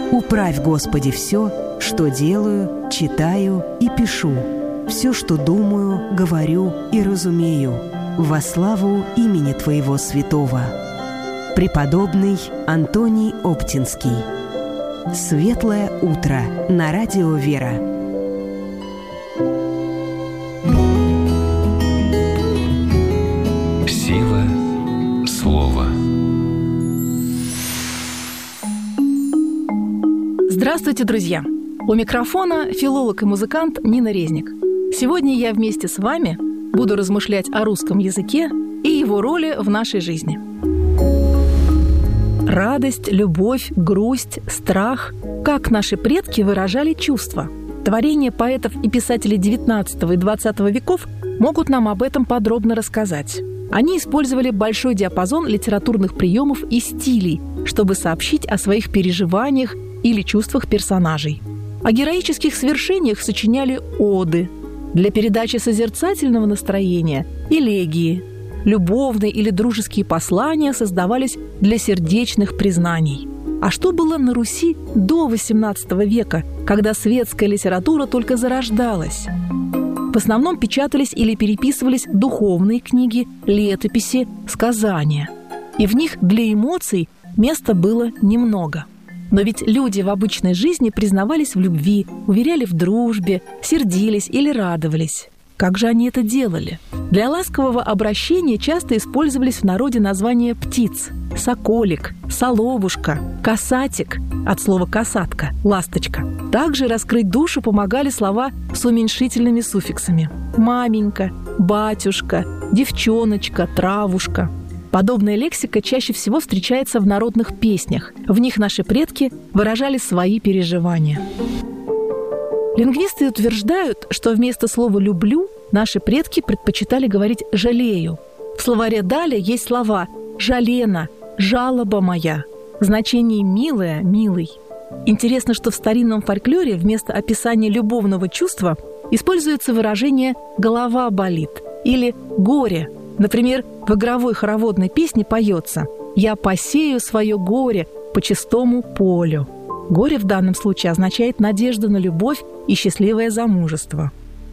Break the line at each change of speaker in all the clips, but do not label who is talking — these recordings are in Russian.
Управь, Господи, все, что делаю, читаю и пишу, все, что думаю, говорю и разумею, во славу имени Твоего святого. Преподобный Антоний Оптинский. Светлое утро на радио «Вера».
Сила слова.
Здравствуйте, друзья! У микрофона филолог и музыкант Нина Резник. Сегодня я вместе с вами буду размышлять о русском языке и его роли в нашей жизни. Радость, любовь, грусть, страх – как наши предки выражали чувства. Творения поэтов и писателей XIX и XX веков могут нам об этом подробно рассказать. Они использовали большой диапазон литературных приемов и стилей, чтобы сообщить о своих переживаниях или чувствах персонажей. О героических свершениях сочиняли оды, для передачи созерцательного настроения – элегии. Любовные или дружеские послания создавались для сердечных признаний. А что было на Руси до XVIII века, когда светская литература только зарождалась? В основном печатались или переписывались духовные книги, летописи, сказания. И в них для эмоций места было немного. Но ведь люди в обычной жизни признавались в любви, уверяли в дружбе, сердились или радовались. Как же они это делали? Для ласкового обращения часто использовались в народе названия птиц – соколик, соловушка, касатик, от слова касатка, ласточка. Также раскрыть душу помогали слова с уменьшительными суффиксами – маменька, батюшка, девчоночка, травушка. Подобная лексика чаще всего встречается в народных песнях. В них наши предки выражали свои переживания. Лингвисты утверждают, что вместо слова «люблю» наши предки предпочитали говорить «жалею». В словаре Даля есть слова «жалена», «жалоба моя», значение «милая», «милый». Интересно, что в старинном фольклоре вместо описания любовного чувства используется выражение «голова болит» или «горе». Например, в игровой хороводной песне поется «Я посею свое горе по чистому полю». Горе в данном случае означает надежду на любовь и счастливое замужество.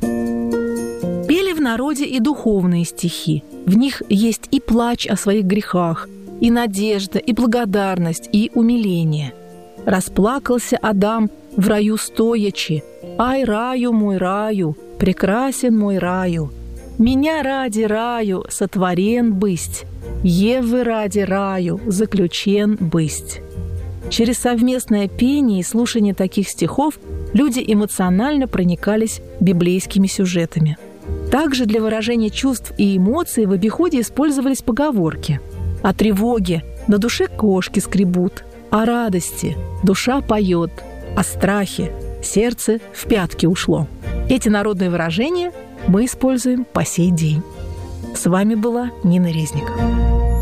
Пели в народе и духовные стихи. В них есть и плач о своих грехах, и надежда, и благодарность, и умиление. «Расплакался Адам в раю стоячи. Ай, раю мой раю, прекрасен мой раю. Меня ради раю сотворен бысть, Евы ради раю заключен бысть». Через совместное пение и слушание таких стихов люди эмоционально проникались библейскими сюжетами. Также для выражения чувств и эмоций в обиходе использовались поговорки. О тревоге на душе кошки скребут, о радости душа поет, о страхе сердце в пятки ушло. Эти народные выражения мы используем по сей день. С вами была Нина Резник.